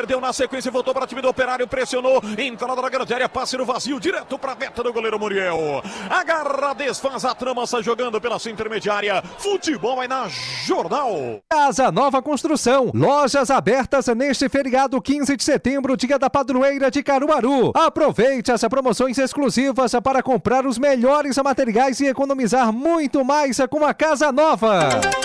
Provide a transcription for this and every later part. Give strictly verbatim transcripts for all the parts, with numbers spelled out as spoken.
perdeu na sequência e voltou para o time do Operário, pressionou, entrada da grande área, passe no vazio, direto para a meta do goleiro Muriel. Agarra, desfaz a trama, sai jogando pela sua intermediária. Futebol é na Jornal. Casa Nova Construção, lojas abertas neste feriado quinze de setembro, dia da padroeira de Caruaru. Aproveite as promoções exclusivas para comprar os melhores materiais e economizar muito mais com a Casa Nova.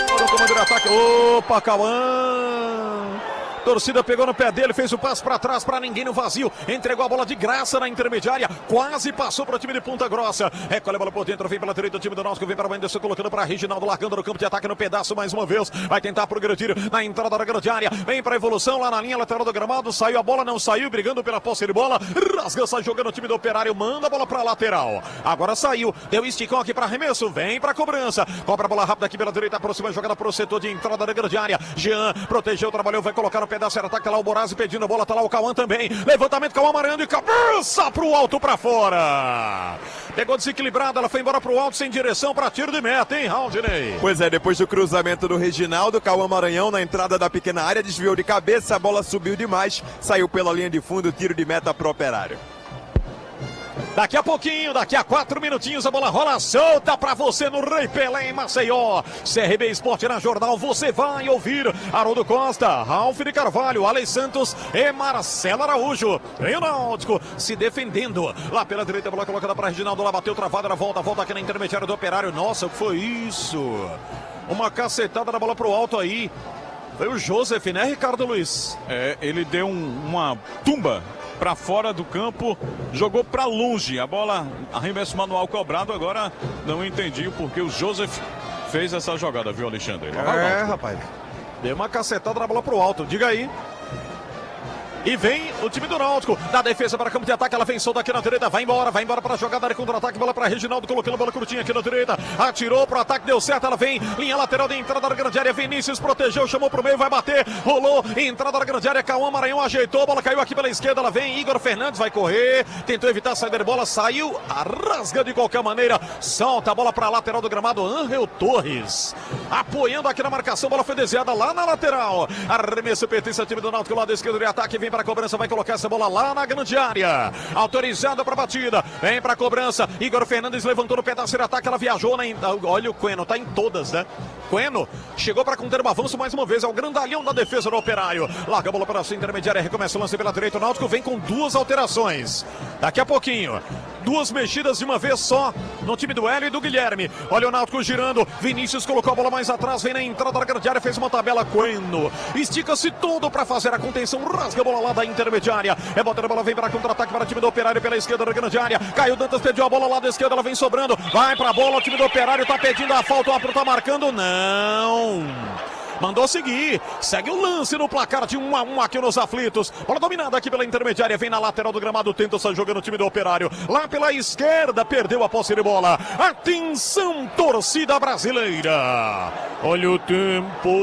Opa, Cauã! Torcida pegou no pé dele, fez o passe para trás, para ninguém no vazio, entregou a bola de graça na intermediária, quase passou para o time de Ponta Grossa. Recolhe a bola por dentro, vem pela direita o time do Náutico, vem para o Wenderson, colocando para Reginaldo, largando no campo de ataque no pedaço mais uma vez, vai tentar progredir na entrada da grande área, vem para a evolução lá na linha lateral do gramado, saiu a bola, não saiu, brigando pela posse de bola, rasga, sai jogando o time do Operário, manda a bola para a lateral, agora saiu, deu esticão aqui para arremesso, vem para a cobrança, cobra a bola rápida aqui pela direita, aproxima a jogada para o setor de entrada da grande área, Jean protegeu, trabalhou, vai colocar no pedaço, era ataque lá o Borazzi pedindo a bola, tá lá o Cauã também, levantamento, Cauã amarrando e cabeça pro alto, pra fora, pegou desequilibrada, ela foi embora pro alto, sem direção pra tiro de meta, hein, Raudinei? Pois é, depois do cruzamento do Reginaldo, Cauã Maranhão na entrada da pequena área, desviou de cabeça, a bola subiu demais, saiu pela linha de fundo, tiro de meta pro Operário. Daqui a pouquinho, daqui a quatro minutinhos, a bola rola solta pra você no Rei Pelé em Maceió. C R B Esporte na Jornal, você vai ouvir Haroldo Costa, Ralf de Carvalho, Alex Santos e Marcelo Araújo. Vem o Náutico se defendendo. Lá pela direita, a bola colocada pra Reginaldo, lá bateu travada, ela volta, volta aqui na intermediária do Operário. Nossa, o que foi isso? Uma cacetada da bola pro alto aí. Foi o Joseph, né, Ricardo Luiz? É, ele deu um, uma tumba para fora do campo, jogou para longe, a bola, arremesso manual cobrado, agora não entendi o porquê o Joseph fez essa jogada, viu, Alexandre? É, rapaz, deu uma cacetada na bola pro alto, diga aí. E vem o time do Náutico, da defesa para campo de ataque, ela vem solta aqui na direita, vai embora, vai embora para a jogada de contra-ataque, bola para Reginaldo, colocando a bola curtinha aqui na direita, atirou para o ataque, deu certo, ela vem, linha lateral de entrada da grande área, Vinícius protegeu, chamou para o meio, vai bater, rolou, entrada da grande área, Cauã Maranhão ajeitou, a bola caiu aqui pela esquerda, ela vem, Igor Fernandes vai correr, tentou evitar a saída de bola, saiu, rasga de qualquer maneira, solta a bola para a lateral do gramado, Ángel Torres, apoiando aqui na marcação, bola foi desviada lá na lateral, arremesso pertence ao time do Náutico, lado esquerdo de ataque, vem para a cobrança, vai colocar essa bola lá na grande área, autorizada para batida, vem para a cobrança, Igor Fernandes levantou no pedaço de ataque, ela viajou na, olha o Queno, tá em todas, né? Queno chegou para conter o avanço mais uma vez, é o grandalhão da defesa do Operário, larga a bola para a sua intermediária, recomeça o lance pela direita, o Náutico vem com duas alterações, daqui a pouquinho, duas mexidas de uma vez só no time do Hélio e do Guilherme, olha o Náutico girando, Vinícius colocou a bola mais atrás, vem na entrada da grande área, fez uma tabela, Queno, estica-se todo para fazer a contenção, rasga a bola lá da intermediária, é bota a bola, vem para contra-ataque para o time do Operário pela esquerda da grande área, Caio Dantas pediu a bola lá da esquerda, ela vem sobrando, vai para a bola, o time do Operário tá pedindo a falta, o árbitro tá marcando, não, mandou seguir, segue o lance no placar de um a um aqui nos aflitos, bola dominada aqui pela intermediária, vem na lateral do gramado, tenta sair jogando o time do Operário, lá pela esquerda, perdeu a posse de bola, atenção torcida brasileira, olha o tempo.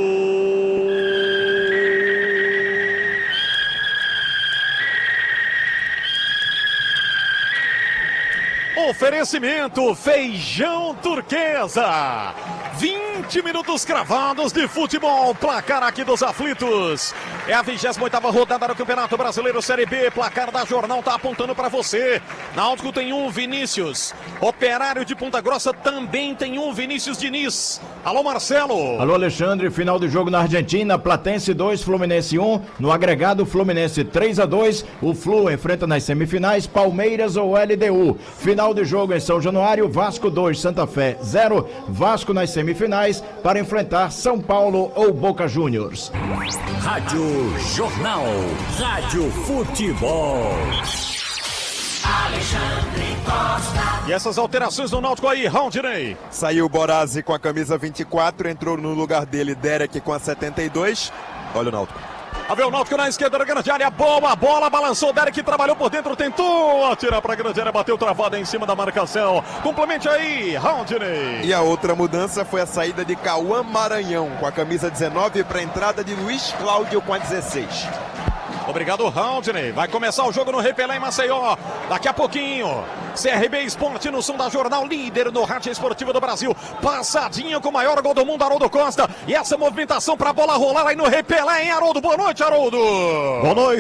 Oferecimento Feijão Turquesa, vinte minutos cravados de futebol, placar aqui dos aflitos, é a vigésima oitava rodada do Campeonato Brasileiro Série B, placar da Jornal tá apontando para você, Náutico tem um, Vinícius, Operário de Ponta Grossa também tem um, Vinícius Diniz, alô Marcelo. Alô Alexandre, final de jogo na Argentina, Platense dois, Fluminense um, no agregado Fluminense três a dois, o Flu enfrenta nas semifinais Palmeiras ou L D U, final de jogo em São Januário, Vasco dois, Santa Fé zero, Vasco nas semifinais para enfrentar São Paulo ou Boca Juniors. Rádio Jornal, Rádio Futebol. Alexandre Costa. E essas alterações do Náutico aí, Raudinei. Saiu Borazzi com a camisa vinte e quatro, entrou no lugar dele Derek com a setenta e dois, olha o Náutico. A ver o Náutico na esquerda da grande área, boa bola, balançou o Derek, trabalhou por dentro, tentou atirar para a grande área, bateu travada em cima da marcação. Complemente aí, Raudinei. E a outra mudança foi a saída de Cauã Maranhão com a camisa dezenove para a entrada de Luiz Cláudio com a dezesseis. Obrigado, Raudinei. Vai começar o jogo no Rei Pelé em Maceió. Daqui a pouquinho, C R B Esporte no som da Jornal, líder no rádio esportivo do Brasil. Passadinha com o maior gol do mundo, Haroldo Costa. E essa movimentação para a bola rolar aí no Rei Pelé, hein, Haroldo? Boa noite, Haroldo. Boa noite.